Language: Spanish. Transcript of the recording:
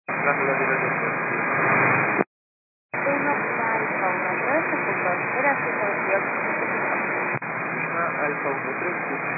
Blanco de los dos. 1 Alfa 1 3 ejecutor. Gracias, buen día. Lima Alfa 1 3.